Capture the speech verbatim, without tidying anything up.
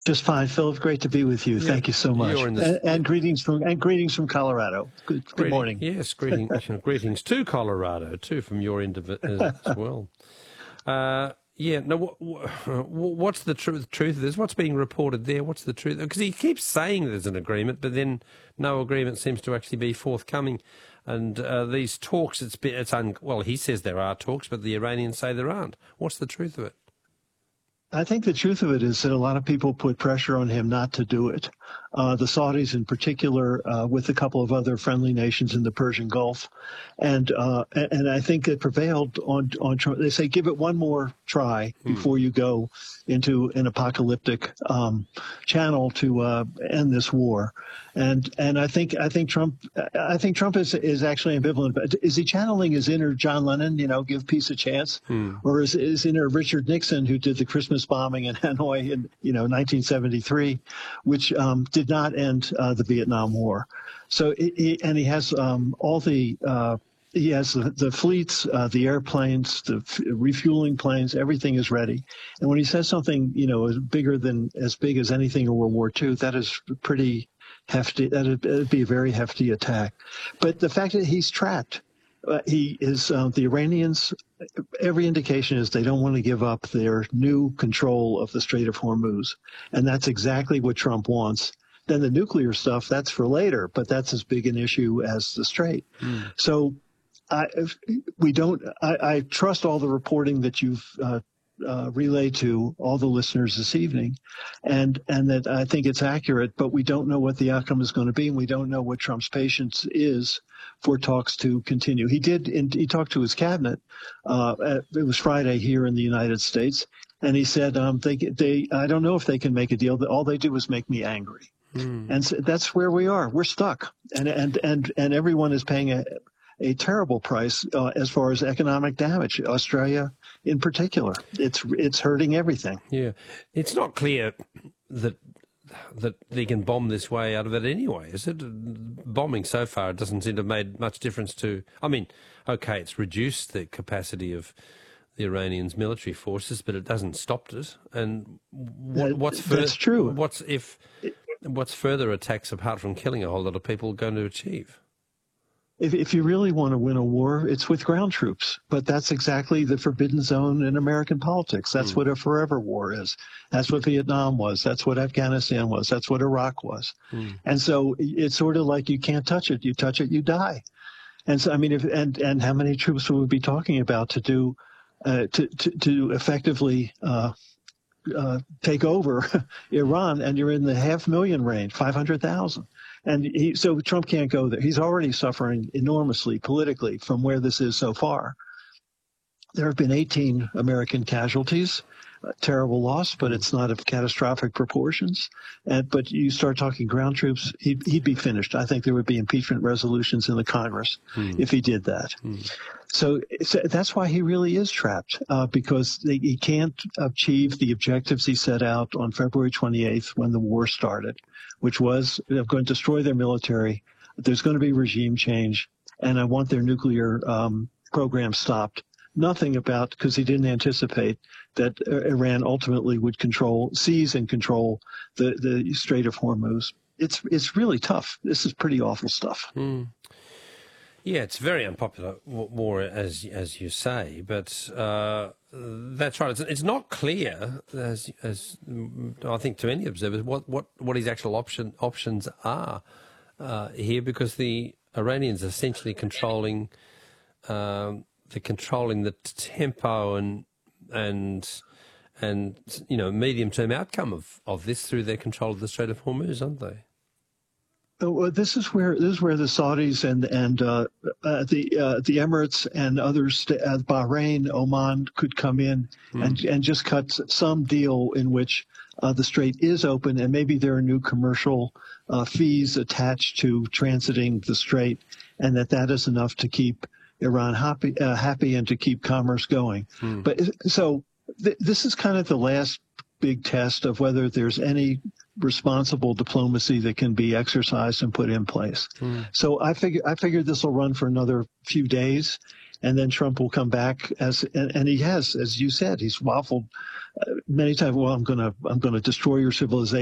Just fine, Philip. Great to be with you. Yeah, Thank you so much. you're in the- And, and greetings from and greetings from Colorado. Good, good Greeting- morning. Yes, greeting, greetings to Colorado too from your end of it as, as well. Uh, yeah. No. What, what's the truth? Truth of this? What's being reported there? What's the truth? Because he keeps saying there's an agreement, but then no agreement seems to actually be forthcoming. And uh, these talks, it's it's un, well, he says there are talks, but the Iranians say there aren't. What's the truth of it? I think the truth of it is that a lot of people put pressure on him not to do it. Uh, the Saudis in particular, uh, with a couple of other friendly nations in the Persian Gulf. And uh, and I think it prevailed on, on Trump. They say, give it one more try before you go into an apocalyptic um, channel to uh, end this war. And and I think I think Trump I think Trump is is actually ambivalent. But is he channeling his inner John Lennon, you know, give peace a chance, hmm. or is is inner Richard Nixon, who did the Christmas bombing in Hanoi in you know nineteen seventy-three, which um, did not end uh, the Vietnam War. So it, it, and he has um, all the uh, he has the, the fleets, uh, the airplanes, the f- refueling planes, everything is ready. And when he says something, you know, bigger than as big as anything in World War Two, that is pretty hefty. That'd, that'd be a very hefty attack. But the fact that he's trapped, uh, he is uh, the Iranians. Every indication is they don't want to give up their new control of the Strait of Hormuz, and that's exactly what Trump wants. Then the nuclear stuff, that's for later, but that's as big an issue as the Strait. Mm. So I, we don't. I, I trust all the reporting that you've uh, uh, relayed to all the listeners this evening, and and that I think it's accurate. But we don't know what the outcome is going to be, and we don't know what Trump's patience is for talks to continue. He did. In, he talked to his cabinet. Uh, it was Friday here in the United States, and he said, um, "They, they. I don't know if they can make a deal. All they do is make me angry." Mm. And so that's where we are. We're stuck, and and and and everyone is paying a a terrible price uh, as far as economic damage. Australia, in particular, it's it's hurting everything. Yeah, it's not clear that that they can bomb this way out of it anyway, is it? Bombing so far, it doesn't seem to have made much difference to. I mean, okay, it's reduced the capacity of the Iranians' military forces, but it hasn't stopped it. And what, what's fur- that's true. What's if? What's further attacks, apart from killing a whole lot of people, going to achieve? If, if you really want to win a war, it's with ground troops. But that's exactly the forbidden zone in American politics. That's mm. what a forever war is. That's what Vietnam was. That's what Afghanistan was. That's what Iraq was. Mm. And so it's sort of like you can't touch it. You touch it, you die. And so, I mean, if, and, and how many troops would we be talking about to do, uh, to, to, to effectively, uh, Uh, take over Iran, and you're in the half million range, five hundred thousand. And he, so Trump can't go there. He's already suffering enormously politically from where this is so far. There have been eighteen American casualties, a terrible loss, but it's not of catastrophic proportions. And, but you start talking ground troops, he'd, he'd be finished. I think there would be impeachment resolutions in the Congress hmm. if he did that. Hmm. So, so that's why he really is trapped, uh, because they, he can't achieve the objectives he set out on February twenty-eighth when the war started, which was they're going to destroy their military. There's going to be regime change, and I want their nuclear um, program stopped. Nothing about, because he didn't anticipate that Iran ultimately would control, seize and control the, the Strait of Hormuz. It's it's really tough. This is pretty awful stuff. Mm. Yeah, it's very unpopular war, as as you say, but uh, that's right. It's, it's not clear, as as I think to any observers, what, what, what his actual option options are uh, here, because the Iranians are essentially controlling um, the controlling the tempo and and and you know medium term outcome of, of this through their control of the Strait of Hormuz, aren't they? Well, this is where this is where the Saudis and and uh, uh, the uh, the Emirates and others, uh, Bahrain, Oman, could come in mm. and and just cut some deal in which uh, the strait is open, and maybe there are new commercial uh, fees attached to transiting the strait, and that that is enough to keep Iran happy, uh, happy and to keep commerce going. Mm. But so th- this is kind of the last big test of whether there's any responsible diplomacy that can be exercised and put in place. Mm. So I figure I figured this will run for another few days, and then Trump will come back as and, and he has, as you said, he's waffled many times, well, I'm going to I'm going to destroy your civilization.